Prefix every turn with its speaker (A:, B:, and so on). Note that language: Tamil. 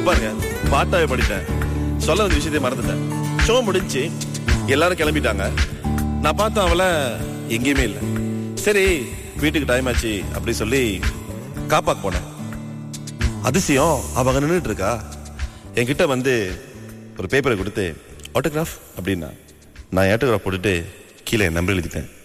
A: பாருங்க, பாட்டாவே படிட்டேன். சொல்ல வந்த விஷயத்தை மறந்துட்டேன். ஷோ முடிஞ்சு எல்லாரும் கிளம்பிட்டாங்க. நான் பார்த்தேன் அவளை எங்கேயுமே இல்லை. சரி வீட்டுக்கு டைம் ஆச்சு அப்படி சொல்லி காப்பாக்கு போனேன். அதிசயம், அவங்க நின்றுட்டு இருக்கா. என்கிட்ட வந்து ஒரு பேப்பரை கொடுத்து ஆட்டோகிராஃப் அப்படின்னா நான் ஆட்டோகிராஃப் போட்டுட்டு கீழே என் நம்பர் எழுதிட்டேன்.